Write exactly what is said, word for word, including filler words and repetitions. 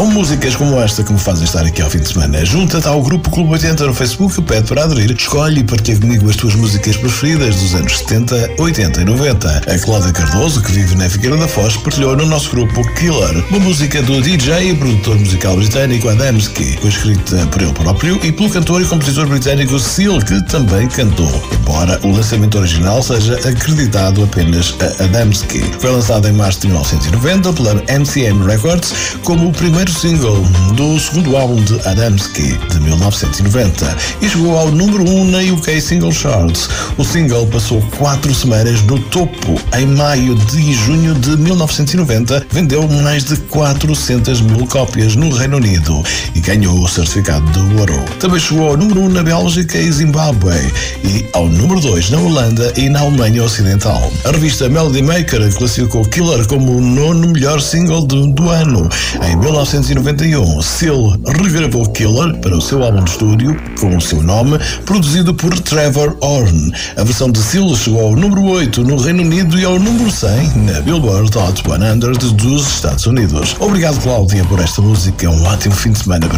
São músicas como esta que me fazem estar aqui ao fim de semana. Junta-te ao grupo Clube oitenta no Facebook, pede para aderir, escolhe e partilha comigo as tuas músicas preferidas dos anos setenta, oitenta e noventa. A Cláudia Cardoso, que vive na Figueira da Foz, partilhou no nosso grupo Killer, uma música do D J e produtor musical britânico Adamski, foi escrita por ele próprio e pelo cantor e compositor britânico Seal, que também cantou, embora o lançamento original seja acreditado apenas a Adamski. Foi lançado em março de mil novecentos e noventa pela M C M Records como o primeiro single do segundo álbum de Adamski, de mil novecentos e noventa, e chegou ao número um na U K Single Charts. O single passou quatro semanas no topo. Em maio e junho de mil novecentos e noventa, vendeu mais de quatrocentas mil cópias no Reino Unido e ganhou o certificado de ouro. Também chegou ao número um na Bélgica e Zimbábue e ao número dois na Holanda e na Alemanha Ocidental. A revista Melody Maker classificou Killer como o nono melhor single do, do ano. Em mil novecentos e noventa e um, Seal regravou Killer para o seu álbum de estúdio com o seu nome, produzido por Trevor Horn. A versão de Seal chegou ao número oito no Reino Unido e ao número cem na Billboard Hot cem dos Estados Unidos. Obrigado, Cláudia, por esta música. Um ótimo fim de semana.